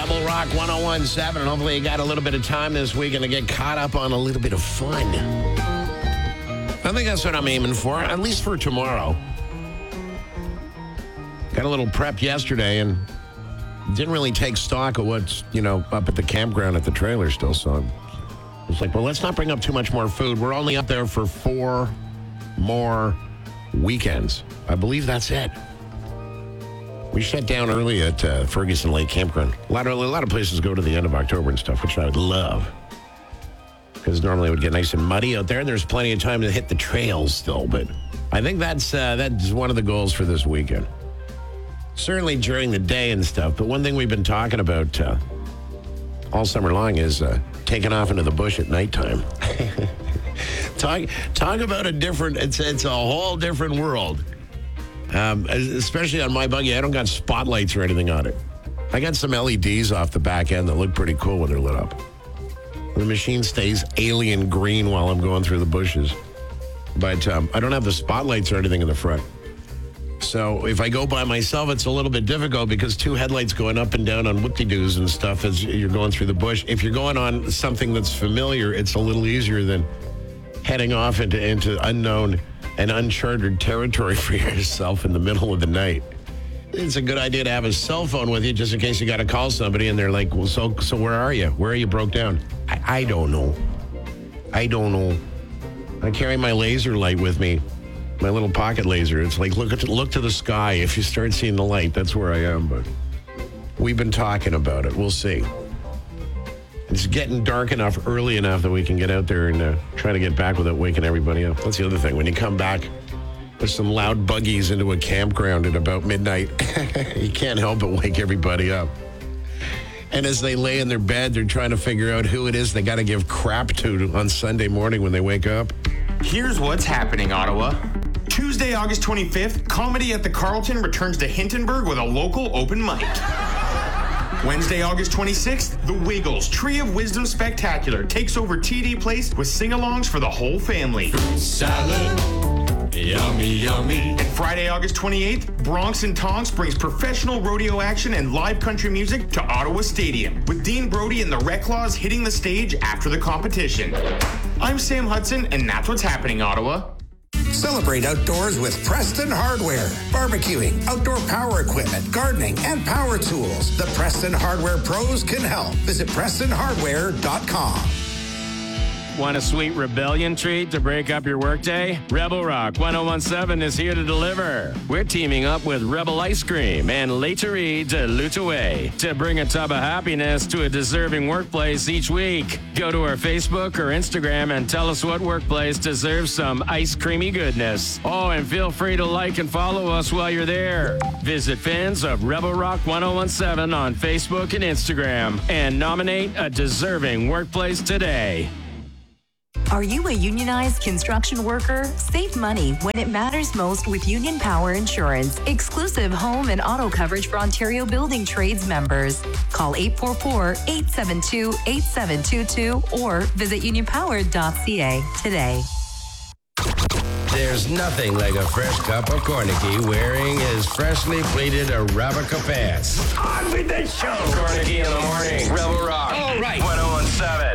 Rebel Rock 101.7, and hopefully you got a little bit of time this weekend to get caught up on a little bit of fun. I think that's what I'm aiming for, at least for tomorrow. Got a little prep yesterday and didn't really take stock of what's, up at the campground at the trailer still, so I was like, well, let's not bring up too much more food. We're only up there for 4 more weekends. I believe that's it. We shut down early at Ferguson Lake Campground. A lot of places go to the end of October and stuff, which I would love. Because normally it would get nice and muddy out there, and there's plenty of time to hit the trails still. But I think that's one of the goals for this weekend. Certainly during the day and stuff. But one thing we've been talking about all summer long is taking off into the bush at nighttime. Talk about a different, it's a whole different world. Especially on my buggy, I don't got spotlights or anything on it. I got some LEDs off the back end that look pretty cool when they're lit up. The machine stays alien green while I'm going through the bushes. But I don't have the spotlights or anything in the front. So if I go by myself, it's a little bit difficult because 2 headlights going up and down on whoop-de-doos and stuff as you're going through the bush. If you're going on something that's familiar, it's a little easier than heading off into unknown and uncharted territory for yourself in the middle of the night. It's a good idea to have a cell phone with you just in case you got to call somebody and they're like, well, so where are you? Where are you broke down? I don't know. I carry my laser light with me. My little pocket laser. It's like, look to the sky. If you start seeing the light, that's where I am. But we've been talking about it. We'll see. It's getting dark enough, early enough that we can get out there and try to get back without waking everybody up. That's the other thing. When you come back with some loud buggies into a campground at about midnight, you can't help but wake everybody up. And as they lay in their bed, they're trying to figure out who it is they got to give crap to on Sunday morning when they wake up. Here's what's happening, Ottawa. Tuesday, August 25th, Comedy at the Carlton returns to Hintonburg with a local open mic. Wednesday, August 26th, The Wiggles Tree of Wisdom Spectacular takes over TD Place with sing-alongs for the whole family. Fruit salad, yummy, yummy. And Friday, August 28th, Bronx and Tonks brings professional rodeo action and live country music to Ottawa Stadium, with Dean Brody and the Reclaws hitting the stage after the competition. I'm Sam Hudson, and that's what's happening, Ottawa. Celebrate outdoors with Preston Hardware. Barbecuing, outdoor power equipment, gardening, and power tools. The Preston Hardware pros can help. Visit PrestonHardware.com. Want a sweet rebellion treat to break up your workday? Rebel Rock 101.7 is here to deliver. We're teaming up with Rebel Ice Cream and Laiterie de L'Outaouais to bring a tub of happiness to a deserving workplace each week. Go to our Facebook or Instagram and tell us what workplace deserves some ice creamy goodness. Oh, and feel free to like and follow us while you're there. Visit fans of Rebel Rock 101.7 on Facebook and Instagram and nominate a deserving workplace today. Are you a unionized construction worker? Save money when it matters most with Union Power Insurance. Exclusive home and auto coverage for Ontario Building Trades members. Call 844-872-8722 or visit unionpower.ca today. There's nothing like a fresh cup of Cornicky wearing his freshly pleated Arabica pants. On with the show. Carnegie in the morning. Rebel Rock. All right. 101.7.